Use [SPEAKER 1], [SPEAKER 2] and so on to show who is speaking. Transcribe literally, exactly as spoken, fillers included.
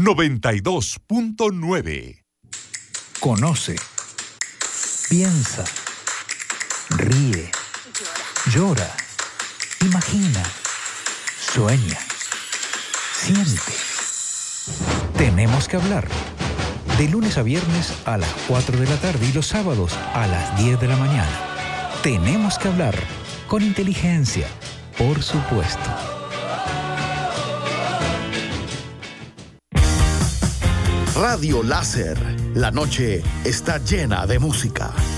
[SPEAKER 1] noventa y dos punto nueve.
[SPEAKER 2] Conoce, piensa, ríe, llora, imagina, sueña, siente. Tenemos que hablar. De lunes a viernes a las cuatro de la tarde y los sábados a las diez de la mañana. Tenemos que hablar con inteligencia, por supuesto.
[SPEAKER 3] Radio Láser. La noche está llena de música.